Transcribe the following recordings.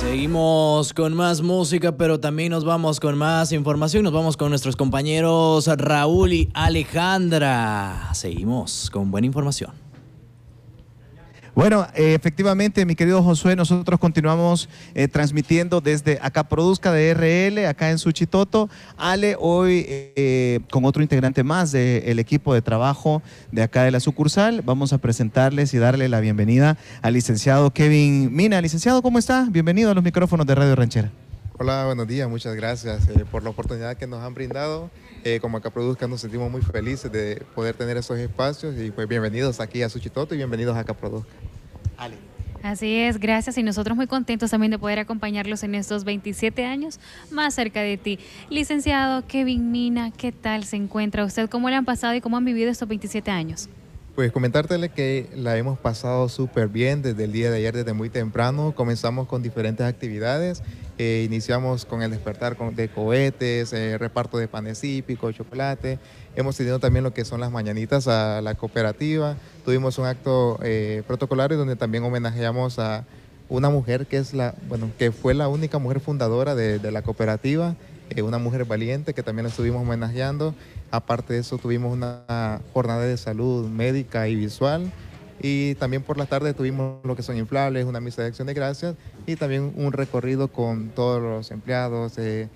Seguimos con más música, pero también nos vamos con más información. Nos vamos con nuestros compañeros Raúl y Alejandra. Seguimos con buena información. Bueno, efectivamente, mi querido Josué, nosotros continuamos transmitiendo desde Acá Produzca de RL, acá en Suchitoto. Ale, hoy con otro integrante más del equipo de trabajo de acá de la sucursal, vamos a presentarles y darle la bienvenida al licenciado Kevin Mina. Licenciado, ¿cómo está? Bienvenido a los micrófonos de Radio Ranchera. Hola, buenos días, muchas gracias por la oportunidad que nos han brindado. Como Acá Produzca nos sentimos muy felices de poder tener esos espacios y pues bienvenidos aquí a Suchitoto y bienvenidos a Acá Produzca. Ale. Así es, gracias, y nosotros muy contentos también de poder acompañarlos en estos 27 años más cerca de ti. Licenciado Kevin Mina, ¿qué tal se encuentra usted? ¿Cómo le han pasado y cómo han vivido estos 27 años? Pues comentártele que la hemos pasado súper bien desde el día de ayer, desde muy temprano. Comenzamos con diferentes actividades. Iniciamos con el despertar de cohetes, reparto de panes típicos, chocolate. Hemos tenido también lo que son las mañanitas a la cooperativa. Tuvimos un acto protocolario donde también homenajeamos a una mujer que fue la única mujer fundadora de la cooperativa, una mujer valiente que también la estuvimos homenajeando. Aparte de eso, tuvimos una jornada de salud médica y visual. Y también por la tarde tuvimos lo que son inflables, una misa de acción de gracias y también un recorrido con todos los empleados,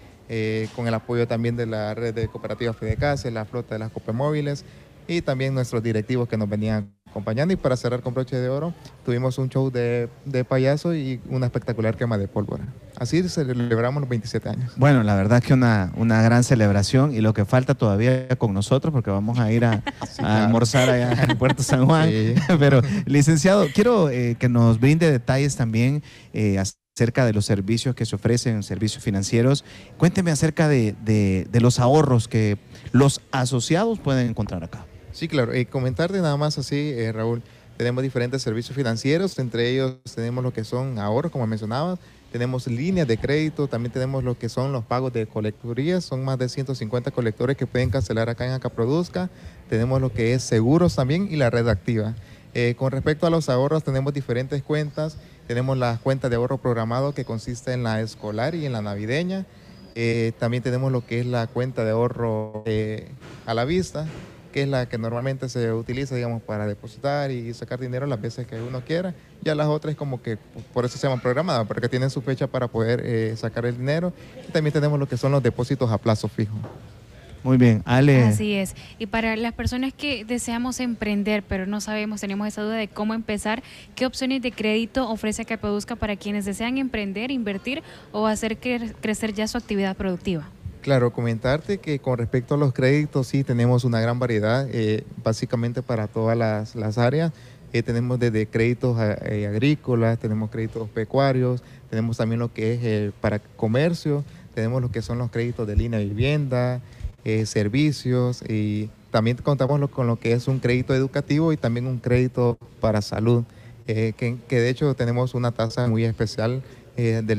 con el apoyo también de la red de cooperativas Fedecase, la flota de las Copemóviles y también nuestros directivos que nos venían acompañando. Y para cerrar con broche de oro, tuvimos un show de payaso y una espectacular quema de pólvora. Así celebramos los 27 años. Bueno, la verdad que una gran celebración y lo que falta todavía con nosotros, porque vamos a ir a almorzar allá en Puerto San Juan. Sí. Pero, licenciado, quiero que nos brinde detalles también acerca de los servicios que se ofrecen, servicios financieros. Cuénteme acerca de los ahorros que los asociados pueden encontrar acá. Sí, claro. Comentarte nada más así, Raúl, tenemos diferentes servicios financieros, entre ellos tenemos lo que son ahorros, como mencionabas, tenemos líneas de crédito, también tenemos lo que son los pagos de colecturías, son más de 150 colectores que pueden cancelar acá en Acá Produzca, tenemos lo que es seguros también y la red activa. Con respecto a los ahorros, tenemos diferentes cuentas, tenemos la cuenta de ahorro programado que consiste en la escolar y en la navideña, también tenemos lo que es la cuenta de ahorro a la vista, que es la que normalmente se utiliza, digamos, para depositar y sacar dinero las veces que uno quiera. Ya las otras como que, por eso se llaman programadas, porque tienen su fecha para poder sacar el dinero. Y también tenemos lo que son los depósitos a plazo fijo. Muy bien, Ale. Así es. Y para las personas que deseamos emprender, pero no sabemos, tenemos esa duda de cómo empezar, ¿qué opciones de crédito ofrece Acá Produzca para quienes desean emprender, invertir o hacer crecer ya su actividad productiva? Claro, comentarte que con respecto a los créditos, sí, tenemos una gran variedad, básicamente para todas las áreas. Tenemos desde créditos agrícolas, tenemos créditos pecuarios, tenemos también lo que es para comercio, tenemos lo que son los créditos de línea de vivienda, servicios, y también contamos con lo que es un crédito educativo y también un crédito para salud, que de hecho tenemos una tasa muy especial del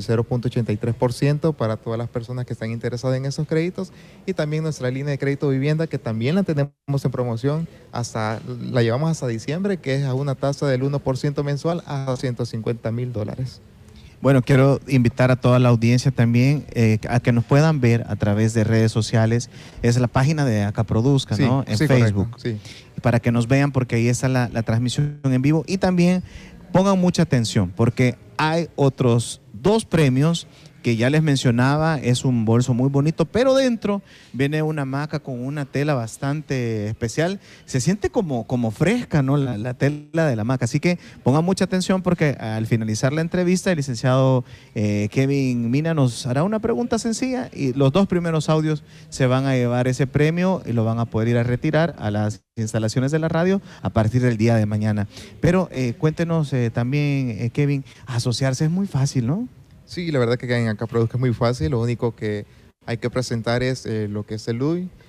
0.83% para todas las personas que están interesadas en esos créditos, y también nuestra línea de crédito vivienda, que también la tenemos en promoción, la llevamos hasta diciembre, que es a una tasa del 1% mensual a $150,000. Bueno, quiero invitar a toda la audiencia también a que nos puedan ver a través de redes sociales. Es la página de Acá Produzca, sí, ¿no? En sí, Facebook. Correcto, sí. Para que nos vean, porque ahí está la transmisión en vivo. Y también pongan mucha atención, porque hay otros 2 premios que ya les mencionaba. Es un bolso muy bonito, pero dentro viene una hamaca con una tela bastante especial. Se siente como fresca, ¿no? La tela de la hamaca. Así que pongan mucha atención, porque al finalizar la entrevista, el licenciado Kevin Mina nos hará una pregunta sencilla y los 2 primeros audios se van a llevar ese premio y lo van a poder ir a retirar a las instalaciones de la radio a partir del día de mañana. Pero cuéntenos también, Kevin, asociarse es muy fácil, ¿no? Sí, la verdad que en Acá Produzca es muy fácil. Lo único que hay que presentar es lo que es el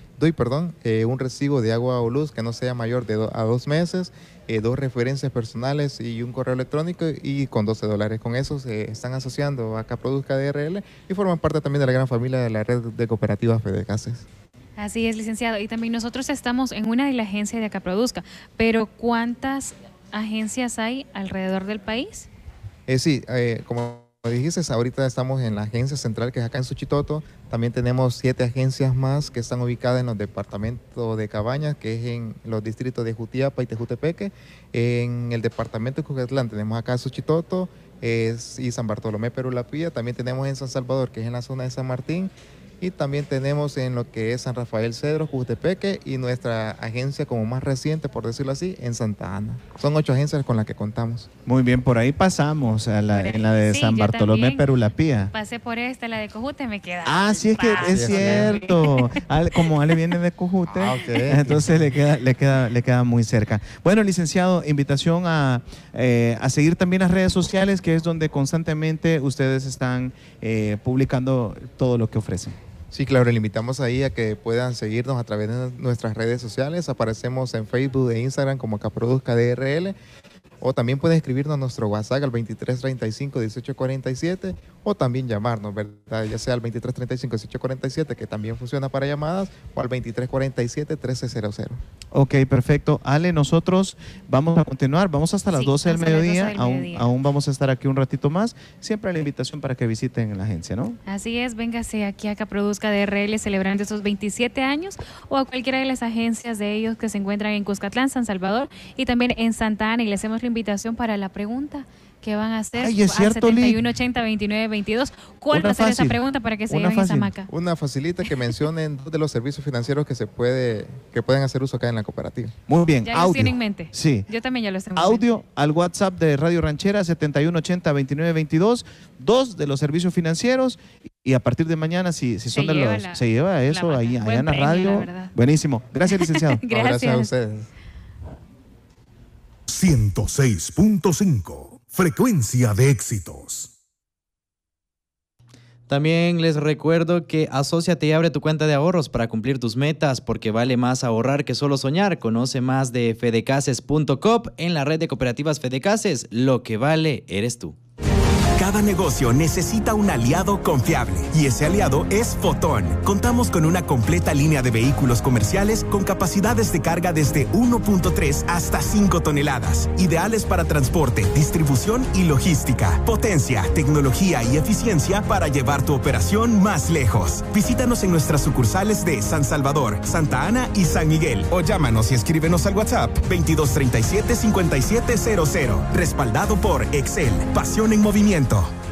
un recibo de agua o luz que no sea mayor de a 2 meses, 2 referencias personales y un correo electrónico, y con $12. Con eso se están asociando a Acá Produzca DRL y forman parte también de la gran familia de la red de cooperativas Fedecase. Así es, licenciado. Y también nosotros estamos en una de las agencias de Acá Produzca, pero ¿cuántas agencias hay alrededor del país? Sí, como dijiste, ahorita estamos en la agencia central que es acá en Suchitoto. También tenemos 7 agencias más que están ubicadas en los departamentos de Cabañas, que es en los distritos de Jutiapa y Tejutepeque. En el departamento de Cucatlán tenemos acá Suchitoto y San Bartolomé, Perulapía. También tenemos en San Salvador, que es en la zona de San Martín. Y también tenemos en lo que es San Rafael Cedro, Cujutepeque, y nuestra agencia como más reciente, por decirlo así, en Santa Ana. Son 8 agencias con las que contamos. Muy bien, por ahí pasamos en la de Sí, San yo Bartolomé, también Perulapía. Pasé por la de Cojute, me queda. Ah, sí, es que es cierto. Como Ale viene de Cojute, entonces le queda muy cerca. Bueno, licenciado, invitación a seguir también las redes sociales, que es donde constantemente ustedes están publicando todo lo que ofrecen. Sí, claro, le invitamos ahí a que puedan seguirnos a través de nuestras redes sociales. Aparecemos en Facebook e Instagram como Caproduzca DRL. O también pueden escribirnos a nuestro WhatsApp al 2335-1847 o también llamarnos, ¿verdad? Ya sea al 2335-1847, que también funciona para llamadas, o al 2347-1300. Ok, perfecto. Ale, nosotros vamos a continuar, vamos hasta las 12 del mediodía, aún vamos a estar aquí un ratito más. Siempre la invitación para que visiten la agencia, ¿no? Así es, véngase aquí a Caproduzca DRL celebrando estos 27 años o a cualquiera de las agencias de ellos que se encuentran en Cuscatlán, San Salvador y también en Santa Ana, y les hacemos la invitación para la pregunta que van a hacer al 7180-2922. ¿Cuál va a ser esa pregunta para que se lleven esa maca? Una facilita que mencionen 2 de los servicios financieros que pueden hacer uso acá en la cooperativa. Muy bien, ¿Ya audio. los tienen en mente? Sí. Yo también ya los tengo Audio al WhatsApp de Radio Ranchera 7180-2922, 2 de los servicios financieros, y a partir de mañana, si son de los... Se lleva eso allá en la radio. Buenísimo. Gracias, licenciado. Gracias a ustedes. 106.5, frecuencia de éxitos. También les recuerdo que asóciate y abre tu cuenta de ahorros para cumplir tus metas, porque vale más ahorrar que solo soñar. Conoce más de fedecases.com en la red de cooperativas Fedecases. Lo que vale eres tú. Cada negocio necesita un aliado confiable y ese aliado es Fotón. Contamos con una completa línea de vehículos comerciales con capacidades de carga desde 1.3 hasta 5 toneladas, ideales para transporte, distribución y logística. Potencia, tecnología y eficiencia para llevar tu operación más lejos. Visítanos en nuestras sucursales de San Salvador, Santa Ana y San Miguel, o llámanos y escríbenos al WhatsApp 2237-5700. Respaldado por Excel, pasión en movimiento.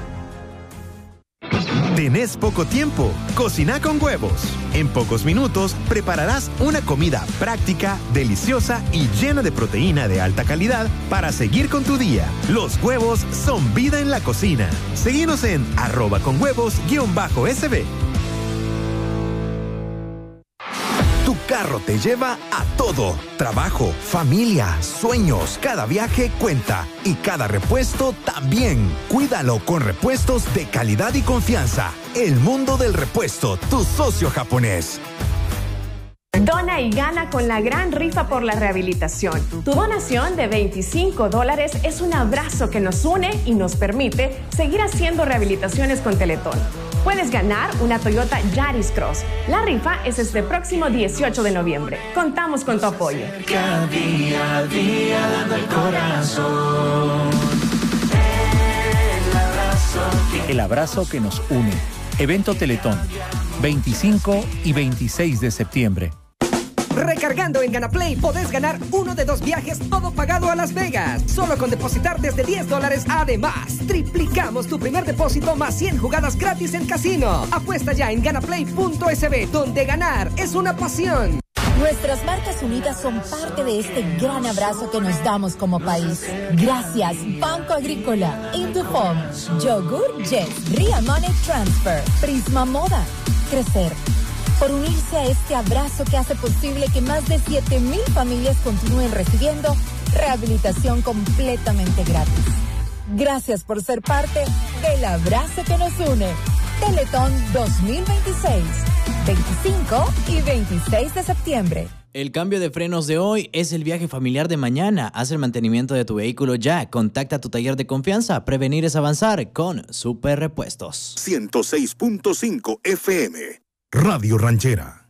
¿Tenés poco tiempo? Cocina con huevos. En pocos minutos prepararás una comida práctica, deliciosa y llena de proteína de alta calidad para seguir con tu día. Los huevos son vida en la cocina. Seguinos en @conhuevos_sb. Tu carro te lleva a todo. Trabajo, familia, sueños. Cada viaje cuenta. Y cada repuesto también. Cuídalo con repuestos de calidad y confianza. El mundo del repuesto, tu socio japonés. Dona y gana con la gran rifa por la rehabilitación. Tu donación de $25 es un abrazo que nos une y nos permite seguir haciendo rehabilitaciones con Teletón. Puedes ganar una Toyota Yaris Cross. La rifa es este próximo 18 de noviembre. Contamos con tu apoyo. Cada día a día dando el corazón. El abrazo que nos une. Evento Teletón, 25 y 26 de septiembre. Recargando en GanaPlay podés ganar uno de 2 viajes todo pagado a Las Vegas. Solo con depositar desde $10. Además, triplicamos tu primer depósito más 100 jugadas gratis en casino. Apuesta ya en ganaplay.sb, donde ganar es una pasión. Nuestras marcas unidas son parte de este gran abrazo que nos damos como país. Gracias, Banco Agrícola, Indufom, Yogur Yes, Ria Money Transfer, Prisma Moda, Crecer. Por unirse a este abrazo que hace posible que más de 7,000 familias continúen recibiendo rehabilitación completamente gratis. Gracias por ser parte del abrazo que nos une. Teletón 2026, 25 y 26 de septiembre. El cambio de frenos de hoy es el viaje familiar de mañana. Haz el mantenimiento de tu vehículo ya. Contacta a tu taller de confianza. Prevenir es avanzar con Super Repuestos. 106.5 FM. Radio Ranchera.